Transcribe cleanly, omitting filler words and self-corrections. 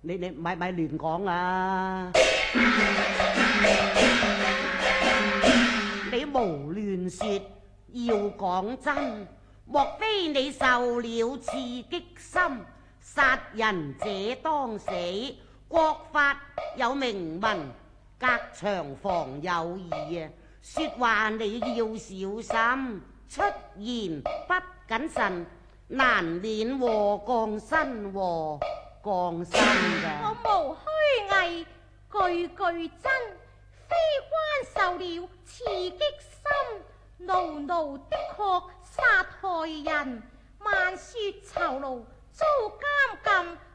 你咪亂講啊！你無亂說，要講真，莫非你受了刺激心？殺人者當死，國法有明文，隔牆防有耳啊！說話你要小心，出言不謹慎，難免禍降身，禍降身㗎。 我無虛偽，句句真，非關受了刺激心，奴奴的確殺害人，萬雪囚牢遭監禁。